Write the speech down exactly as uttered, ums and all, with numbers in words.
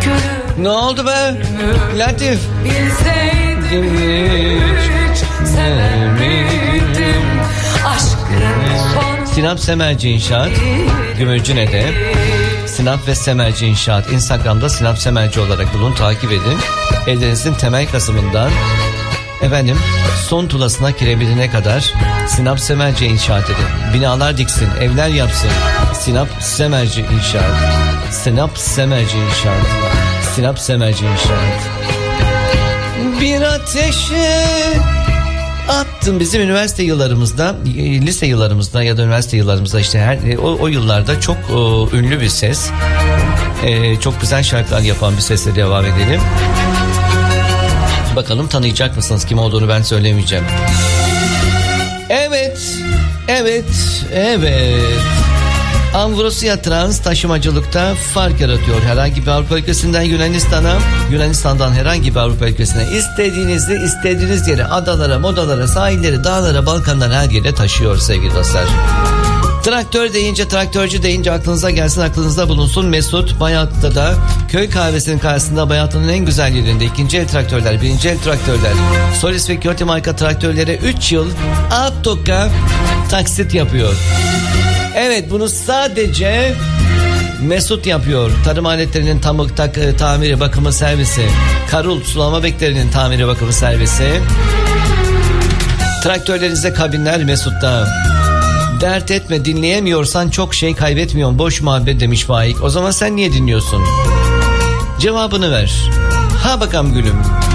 Ne oldu be Latif? Bilseydim hiç sevmedim aşkın sonu. Sinap Semerci İnşaat Gümüşcine'de. Sinap ve Semerci İnşaat Instagram'da Sinap Semerci olarak bulun, takip edin. Evlerinizin temel kasımından efendim son tulasına, kiremiline kadar Sinap Semerci İnşaat edin. Binalar diksin, evler yapsın. Sinap Semerci İnşaat. Sinap Semerci İnşaat. Sinap Semerci İnşaat. Bir ateşe attım. Bizim üniversite yıllarımızda, lise yıllarımızda ya da üniversite yıllarımızda işte her, o, o yıllarda çok o, ünlü bir ses. E, çok güzel şarkılar yapan bir sesle devam edelim. Bakalım tanıyacak mısınız? Kim olduğunu ben söylemeyeceğim. Evet, evet, evet. Ambrosya Trans taşımacılıkta fark yaratıyor. Herhangi bir Avrupa ülkesinden Yunanistan'a, Yunanistan'dan herhangi bir Avrupa ülkesine istediğinizi istediğiniz yere, adalara, modalara, sahilleri, dağlara, Balkanlara, her yere taşıyor sevgili dostlar. Traktör deyince, traktörcü deyince aklınıza gelsin, aklınızda bulunsun. Mesut Bayat'ta da köy kahvesinin karşısında Bayat'ın en güzel yerinde ikinci el traktörler, birinci el traktörler, Solis ve Kyoto marka traktörlere üç yıl Attoka taksit yapıyor. Evet, bunu sadece Mesut yapıyor. Tarım aletlerinin tamık, tak, tamiri, bakımı, servisi, karul, sulama beklerinin tamiri, bakımı, servisi. Traktörlerinize kabinler Mesut'ta. Dert etme, dinleyemiyorsan çok şey kaybetmiyorsun. Boş muhabbet demiş Faik. O zaman sen niye dinliyorsun? Cevabını ver. Ha bakalım gülüm.